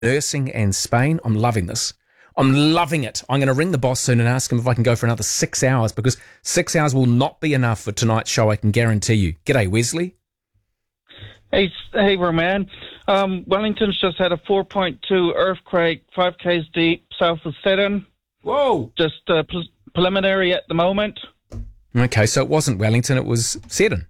nursing and Spain. I'm loving this. I'm loving it. I'm going to ring the boss soon and ask him if I can go for another 6 hours, because 6 hours will not be enough for tonight's show, I can guarantee you. G'day, Wesley. Hey, Roman. Wellington's just had a 4.2 earthquake, 5 k's deep, south of Seddon. Whoa. Just preliminary at the moment. Okay, so it wasn't Wellington, it was Seddon.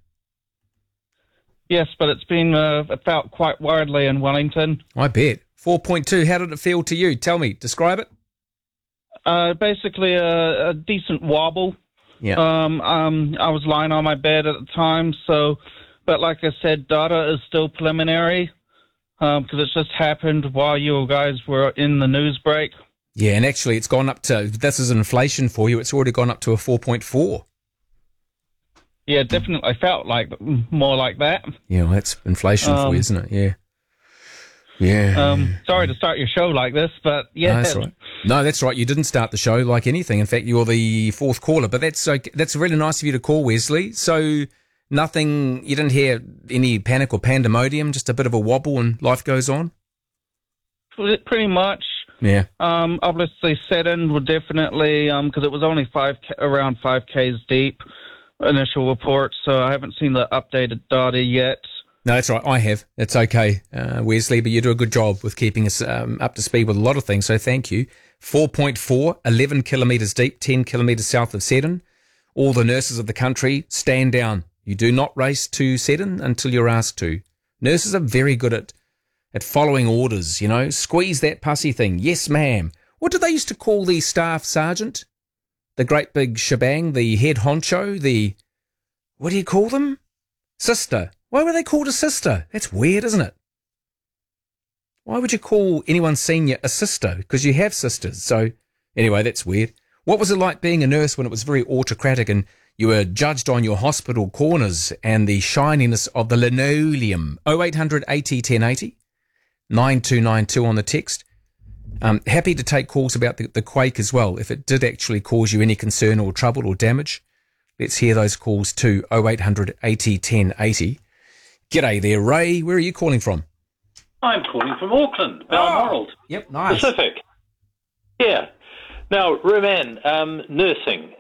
Yes, but it's been felt quite widely in Wellington. I bet. 4.2, how did it feel to you? Tell me, describe it. Basically a decent wobble. Yeah. I was lying on my bed at the time, but like I said, data is still preliminary because it's just happened while you guys were in the news break. Yeah, and actually it's gone up to, this is inflation for you, it's already gone up to a 4.4. Yeah, definitely felt like more like that. Yeah, well, that's inflation for you, isn't it? Yeah. Yeah. Sorry to start your show like this, but yeah. No, that's right. No, that's right. You didn't start the show like anything. In fact, you're the fourth caller, but that's okay. That's really nice of you to call, Wesley. So nothing, you didn't hear any panic or pandemonium, just a bit of a wobble and life goes on? Pretty much. Yeah. Obviously Seddon would definitely, because it was only around 5 k's deep, initial report, so I haven't seen the updated data yet. No, that's right. I have. It's okay, Wesley, but you do a good job with keeping us up to speed with a lot of things, so thank you. 4.4, 11 kilometres deep, 10 kilometres south of Seddon. All the nurses of the country, stand down. You do not race to Seddon until you're asked to. Nurses are very good at following orders, you know. Squeeze that pussy thing. Yes, ma'am. What did they used to call the staff sergeant? The great big shebang, the head honcho, what do you call them? Sister. Why were they called a sister? That's weird, isn't it? Why would you call anyone senior a sister? Because you have sisters. So anyway, that's weird. What was it like being a nurse when it was very autocratic and you were judged on your hospital corners and the shininess of the linoleum? 0800 80 1080, 9292 on the text. Happy to take calls about the quake as well, if it did actually cause you any concern or trouble or damage. Let's hear those calls too. 0800 80 1080. G'day there, Ray. Where are you calling from? I'm calling from Auckland, Balmoral. Yep, nice. Pacific. Yeah. Now, Roman, nursing.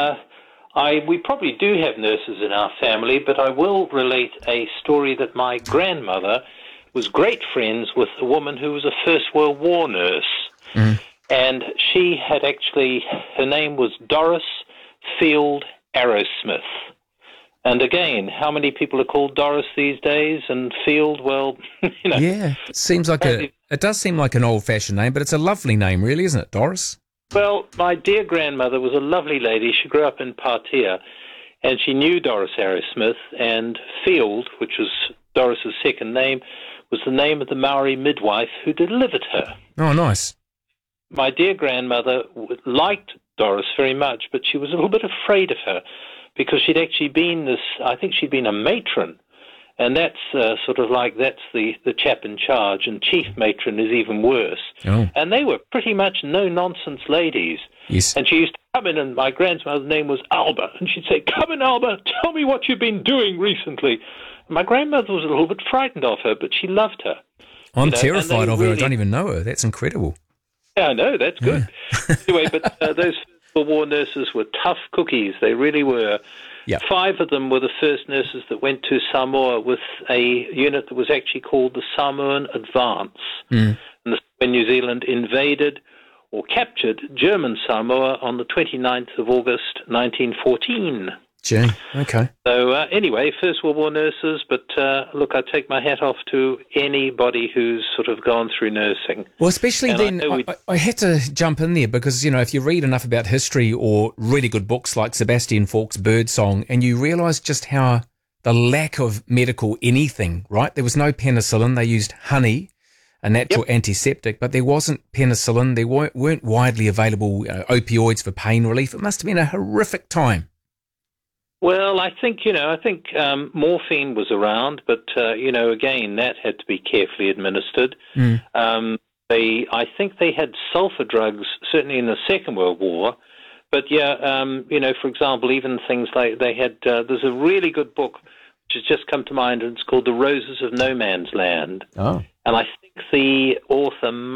We probably do have nurses in our family, but I will relate a story that my grandmother was great friends with a woman who was a First World War nurse. Mm. And she had her name was Doris Field Arrowsmith. And again, how many people are called Doris these days? And Field, well, you know. Yeah, it does seem like an old-fashioned name, but it's a lovely name, really, isn't it, Doris? Well, my dear grandmother was a lovely lady. She grew up in Partia, and she knew Doris Arrowsmith, and Field, which was Doris's second name, was the name of the Maori midwife who delivered her. Oh, nice. My dear grandmother liked Doris very much, but she was a little bit afraid of her, because she'd actually been I think she'd been a matron, and that's that's the chap in charge, and chief matron is even worse. Oh. And they were pretty much no-nonsense ladies. Yes. And she used to come in, and my grandmother's name was Alba, and she'd say, "Come in, Alba, tell me what you've been doing recently." And my grandmother was a little bit frightened of her, but she loved her. I'm terrified of her. I don't even know her. That's incredible. Yeah, I know. That's good. Yeah. Anyway, but those war nurses were tough cookies. They really were. Yep. 5 of them were the first nurses that went to Samoa with a unit that was actually called the Samoan Advance. Mm. And this, when New Zealand invaded or captured German Samoa on the 29th of August, 1914. Gee, okay. So anyway, First World War nurses, but look, I take my hat off to anybody who's sort of gone through nursing. Well, especially then, I had to jump in there because, you know, if you read enough about history or really good books like Sebastian Faulk's Birdsong, and you realise just how the lack of medical anything, right? There was no penicillin. They used honey, a natural antiseptic, but there wasn't penicillin. There weren't widely available opioids for pain relief. It must have been a horrific time. Well, I think morphine was around, but, again, that had to be carefully administered. Mm. I think they had sulfur drugs, certainly in the Second World War. But, for example, even things like they had, there's a really good book which has just come to mind, and it's called The Roses of No Man's Land. Oh. And I think the author